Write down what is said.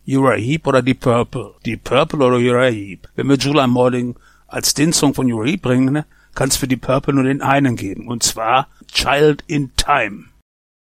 Uriah Heep oder Deep Purple. Deep Purple oder Uriah Heep. Wenn wir July Morning als den Song von Uriah Heep bringen, kann es für Deep Purple nur den einen geben. Und zwar Child in Time.